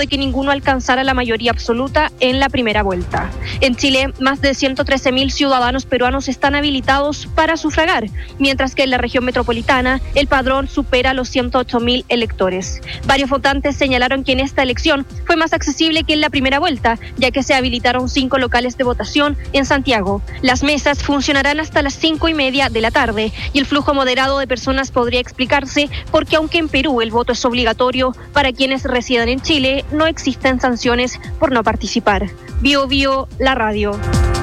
de que ninguno alcanzara la mayoría absoluta en la primera vuelta. En Chile, más de 113.000 ciudadanos peruanos están habilitados para sufragar, mientras que en la región metropolitana el padrón supera los 108.000 electores. Varios votantes señalaron que en esta elección fue más accesible que en la primera vuelta, ya que se habilitaron 5 locales de votación en Santiago. Las mesas funcionarán hasta las 5:30 de la tarde y el flujo moderado de personas podría explicarse porque aunque en Perú el voto es obligatorio para quienes residen en Chile, no existen sanciones por no participar. Bio Bio, la radio.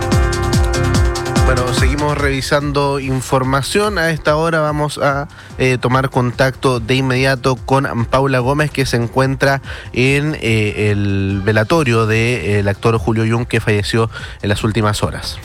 Bueno, seguimos revisando información. A esta hora vamos a tomar contacto de inmediato con Paula Gómez, que se encuentra en el velatorio del actor Julio Jung, que falleció en las últimas horas.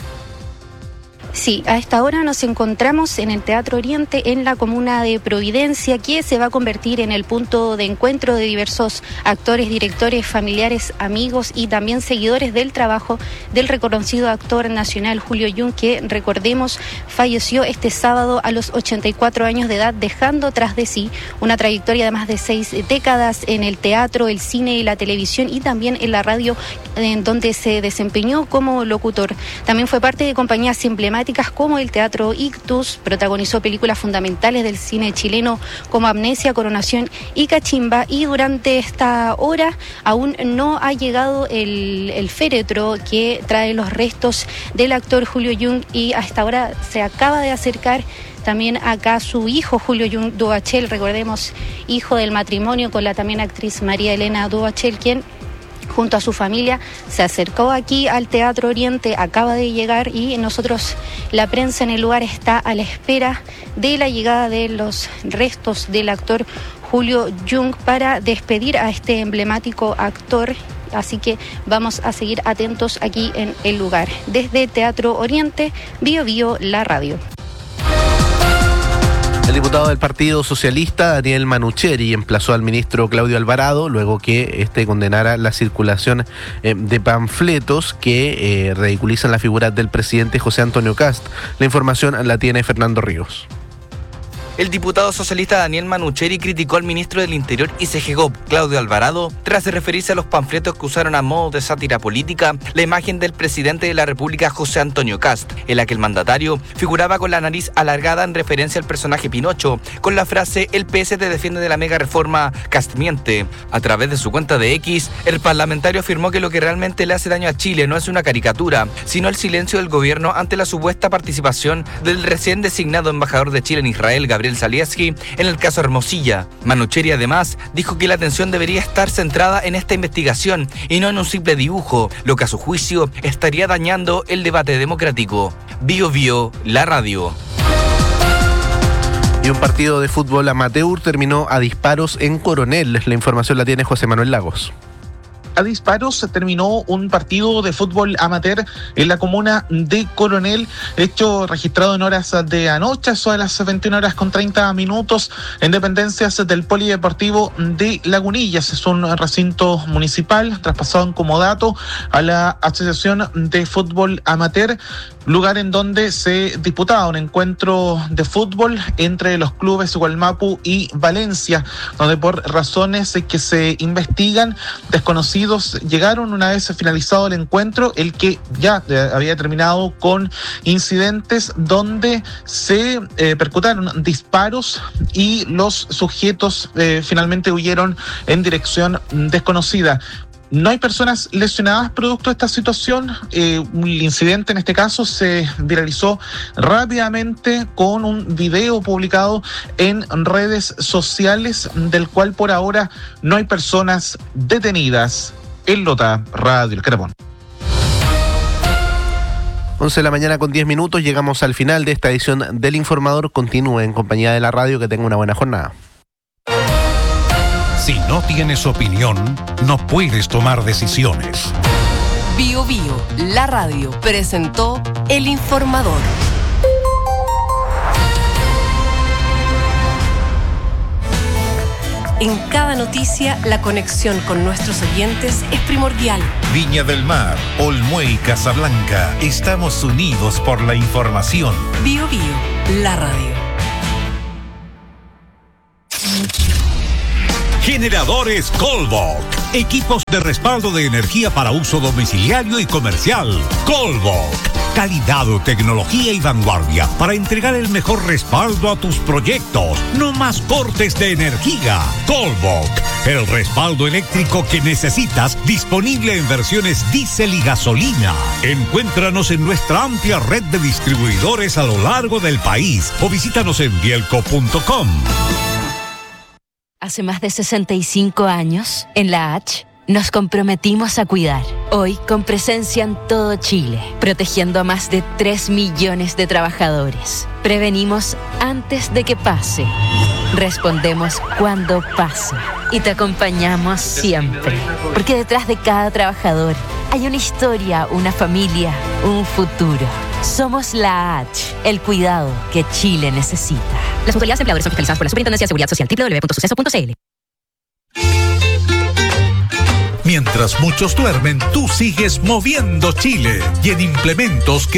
Sí, a esta hora nos encontramos en el Teatro Oriente, en la comuna de Providencia, que se va a convertir en el punto de encuentro de diversos actores, directores, familiares, amigos y también seguidores del trabajo del reconocido actor nacional Julio Jung, que, recordemos, falleció este sábado a los 84 años de edad, dejando tras de sí una trayectoria de más de 6 décadas en el teatro, el cine y la televisión, y también en la radio, en donde se desempeñó como locutor. También fue parte de compañías emblemáticas como el Teatro Ictus, protagonizó películas fundamentales del cine chileno como Amnesia, Coronación y Cachimba, y durante esta hora aún no ha llegado el féretro que trae los restos del actor Julio Jung, y a esta hora se acaba de acercar también acá su hijo Julio Jung Duhachel, recordemos, hijo del matrimonio con la también actriz María Elena Duhachel, quien junto a su familia se acercó aquí al Teatro Oriente, acaba de llegar, y nosotros, la prensa en el lugar, está a la espera de la llegada de los restos del actor Julio Jung para despedir a este emblemático actor. Así que vamos a seguir atentos aquí en el lugar. Desde Teatro Oriente, Bio Bio, la radio. El diputado del Partido Socialista, Daniel Manucheri, emplazó al ministro Claudio Alvarado luego que condenara la circulación de panfletos que ridiculizan la figura del presidente José Antonio Kast. La información la tiene Fernando Ríos. El diputado socialista Daniel Manucheri criticó al ministro del Interior y CEGEGOP, Claudio Alvarado, tras referirse a los panfletos que usaron a modo de sátira política la imagen del presidente de la República, José Antonio Kast, en la que el mandatario figuraba con la nariz alargada en referencia al personaje Pinocho, con la frase "El PS te defiende de la mega reforma, Kast miente". A través de su cuenta de X, el parlamentario afirmó que lo que realmente le hace daño a Chile no es una caricatura, sino el silencio del gobierno ante la supuesta participación del recién designado embajador de Chile en Israel, Gabriel Zalewski, en el caso Hermosilla. Manucheri además dijo que la atención debería estar centrada en esta investigación y no en un simple dibujo, lo que a su juicio estaría dañando el debate democrático. Bio Bio, la radio. Y un partido de fútbol amateur terminó a disparos en Coronel. La información la tiene José Manuel Lagos. A disparos terminó un partido de fútbol amateur en la comuna de Coronel, hecho registrado en horas de anoche, eso a las 21:30 en dependencias del Polideportivo de Lagunillas. Es un recinto municipal traspasado en comodato a la Asociación de Fútbol Amateur, lugar en donde se disputaba un encuentro de fútbol entre los clubes Gualmapu y Valencia, donde por razones que se investigan, desconocidos llegaron una vez finalizado el encuentro, el que ya había terminado con incidentes donde se percutaron disparos y los sujetos finalmente huyeron en dirección desconocida. No hay personas lesionadas producto de esta situación. El incidente en este caso se viralizó rápidamente con un video publicado en redes sociales, del cual por ahora no hay personas detenidas. En Lota, Radio El Carapón. 11 de la mañana con 10 minutos, llegamos al final de esta edición del Informador. Continúe en compañía de la radio, que tenga una buena jornada. Si no tienes opinión, no puedes tomar decisiones. Bio Bio, la radio, presentó El Informador. En cada noticia, la conexión con nuestros oyentes es primordial. Viña del Mar, Olmué y Casablanca, estamos unidos por la información. Bio Bio, la radio. Generadores Colbach. Equipos de respaldo de energía para uso domiciliario y comercial. Colbok. Calidad, tecnología y vanguardia para entregar el mejor respaldo a tus proyectos. No más cortes de energía. Colbok. El respaldo eléctrico que necesitas, disponible en versiones diésel y gasolina. Encuéntranos en nuestra amplia red de distribuidores a lo largo del país o visítanos en bielco.com. Hace más de 65 años, en la H, nos comprometimos a cuidar. Hoy, con presencia en todo Chile, protegiendo a más de 3 millones de trabajadores. Prevenimos antes de que pase. Respondemos cuando pase. Y te acompañamos siempre. Porque detrás de cada trabajador hay una historia, una familia, un futuro. Somos la H, el cuidado que Chile necesita. Las autoridades empleadoras son fiscalizadas por la Superintendencia de Seguridad Social, www.suceso.cl. Mientras muchos duermen, tú sigues moviendo Chile. Y en implementos que